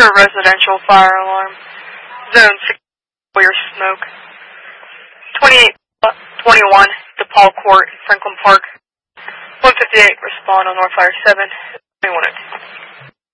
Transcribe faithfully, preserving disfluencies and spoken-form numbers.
residential fire alarm. Zone six, clear smoke. twenty-eight twenty-one, DePaul Court, Franklin Park. one fifty-eight, respond on North Fire seven. twenty-one oh